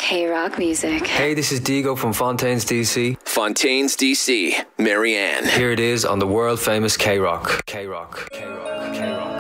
K-Rock music. Hey, this is Diego from Fontaines DC. Fontaines DC, Marianne. Here it is on the world famous K-Rock. K-Rock, K-Rock, K-Rock.